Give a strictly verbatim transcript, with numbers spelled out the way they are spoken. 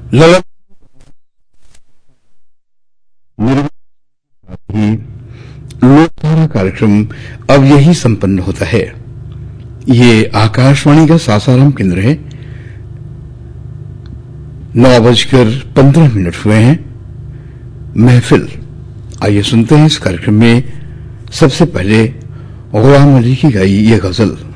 ललन ही लोकधारा कार्यक्रम अब यही संपन्न होता है। ये आकाशवाणी का सासाराम केंद्र है। नौ बजकर पंद्रह मिनट हुए हैं। महफिल, आइए सुनते हैं इस कार्यक्रम में सबसे पहले गुलाम अली की गाई ये गजल।